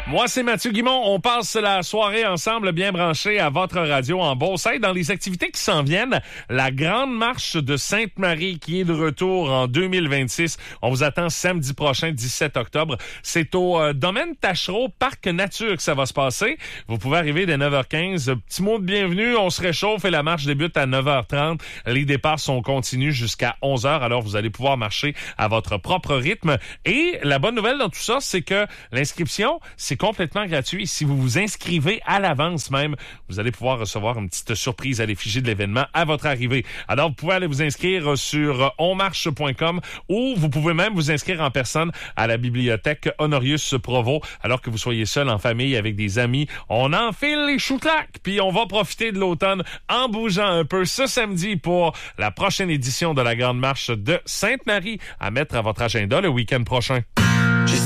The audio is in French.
Moi, c'est Mathieu Guimond. On passe la soirée ensemble, bien branchés à votre radio en Beauce. Dans les activités qui s'en viennent, la Grande Marche de Sainte-Marie qui est de retour en 2026. On vous attend samedi prochain, 17 octobre. C'est au domaine Tachereau, Parc Nature, que ça va se passer. Vous pouvez arriver dès 9h15. Petit mot de bienvenue, on se réchauffe et la marche débute à 9h30. Les départs sont continus jusqu'à 11h, alors vous allez pouvoir marcher à votre propre rythme. Et la bonne nouvelle dans tout ça, c'est que l'inscription, c'est complètement gratuit. Si vous vous inscrivez à l'avance même, vous allez pouvoir recevoir une petite surprise à l'effigie de l'événement à votre arrivée. Alors, vous pouvez aller vous inscrire sur onmarche.com ou vous pouvez même vous inscrire en personne à la bibliothèque Honorius Provost, alors que vous soyez seul, en famille, avec des amis. On enfile les chouclacs, puis on va profiter de l'automne en bougeant un peu ce samedi pour la prochaine édition de la Grande Marche de Sainte-Marie à mettre à votre agenda le week-end prochain.